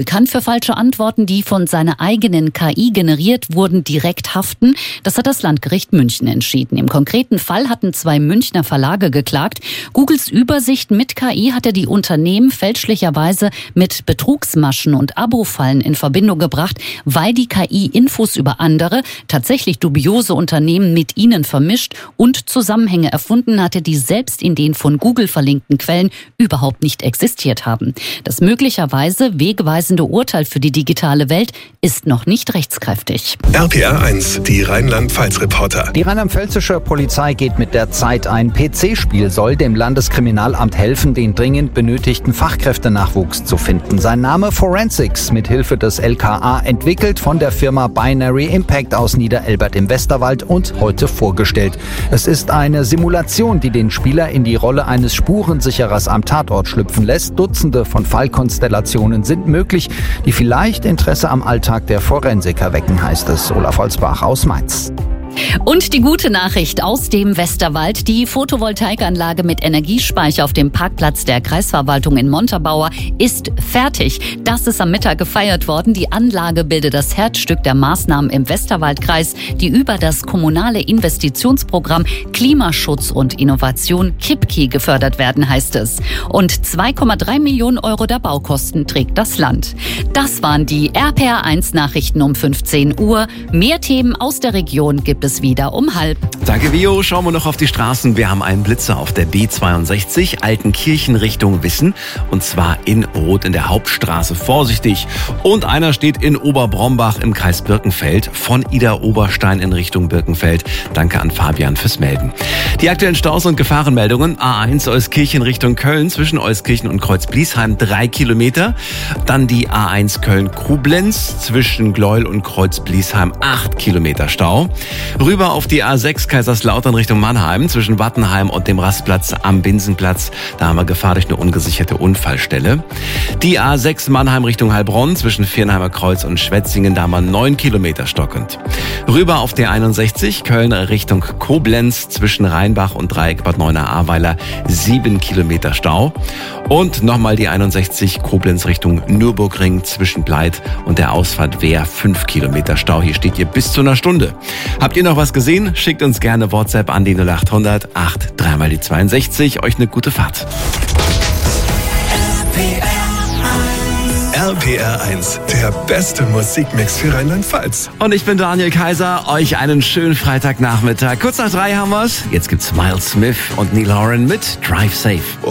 Kann für falsche Antworten, die von seiner eigenen KI generiert wurden, direkt haften. Das hat das Landgericht München entschieden. Im konkreten Fall hatten 2 Münchner Verlage geklagt. Googles Übersicht mit KI hatte die Unternehmen fälschlicherweise mit Betrugsmaschen und Abo-Fallen in Verbindung gebracht, weil die KI Infos über andere, tatsächlich dubiose Unternehmen mit ihnen vermischt und Zusammenhänge erfunden hatte, die selbst in den von Google verlinkten Quellen überhaupt nicht existiert haben. Das möglicherweise wegweisende Urteil für die digitale Welt ist noch nicht rechtskräftig. RPR 1, die Rheinland-Pfalz-Reporter. Die rheinland-pfälzische Polizei geht mit der Zeit. Ein PC-Spiel soll dem Landeskriminalamt helfen, den dringend benötigten Fachkräftenachwuchs zu finden. Sein Name Forensics, mit Hilfe des LKA, entwickelt von der Firma Binary Impact aus Niederelbert im Westerwald und heute vorgestellt. Es ist eine Simulation, die den Spieler in die Rolle eines Spurensicherers am Tatort schlüpfen lässt. Dutzende von Fallkonstellationen sind möglich, die vielleicht Interesse am Alltag der Forensiker wecken, heißt es. Olaf Holzbach aus Mainz. Und die gute Nachricht aus dem Westerwald. Die Photovoltaikanlage mit Energiespeicher auf dem Parkplatz der Kreisverwaltung in Montabaur ist fertig. Das ist am Mittag gefeiert worden. Die Anlage bildet das Herzstück der Maßnahmen im Westerwaldkreis, die über das kommunale Investitionsprogramm Klimaschutz und Innovation KIPKI gefördert werden, heißt es. Und 2,3 Millionen Euro der Baukosten trägt das Land. Das waren die RPR 1 Nachrichten um 15 Uhr. Mehr Themen aus der Region gibt es wieder um 12:30. Danke, Vio. Schauen wir noch auf die Straßen. Wir haben einen Blitzer auf der B62, Altenkirchen Richtung Wissen. Und zwar in Rot in der Hauptstraße. Vorsichtig. Und einer steht in Oberbrombach im Kreis Birkenfeld von Idar-Oberstein in Richtung Birkenfeld. Danke an Fabian fürs Melden. Die aktuellen Staus und Gefahrenmeldungen. A1 Euskirchen Richtung Köln zwischen Euskirchen und Kreuz-Bliesheim 3 Kilometer. Dann die A1 Köln-Koblenz zwischen Gleuel und Kreuz-Bliesheim 8 Kilometer Stau. Rüber auf die A6 Kaiserslautern Richtung Mannheim zwischen Wattenheim und dem Rastplatz am Binsenplatz. Da haben wir Gefahr durch eine ungesicherte Unfallstelle. Die A6 Mannheim Richtung Heilbronn zwischen Viernheimer Kreuz und Schwetzingen. Da haben wir 9 Kilometer stockend. Rüber auf die 61 Köln Richtung Koblenz zwischen Rheinbach und Dreieck Bad Neuenahr-Ahrweiler 7 Kilometer Stau. Und nochmal die 61 Koblenz Richtung Nürburgring zwischen Bleit und der Ausfahrt Wehr 5 Kilometer Stau. Hier steht ihr bis zu einer Stunde. Habt ihr noch was gesehen? Schickt uns gerne WhatsApp an die 0800 8 3 mal die 62. Euch eine gute Fahrt. RPR 1, der beste Musikmix für Rheinland-Pfalz. Und ich bin Daniel Kaiser. Euch einen schönen Freitagnachmittag. Kurz nach 3 haben wir's. Jetzt gibt's Miles Smith und Neil Horan mit Drive Safe.